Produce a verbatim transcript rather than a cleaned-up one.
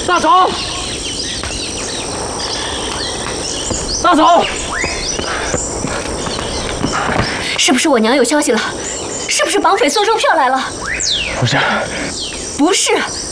大嫂，大嫂， 是不是我娘有消息了？是不是绑匪送收票来了？ 不是， 不是。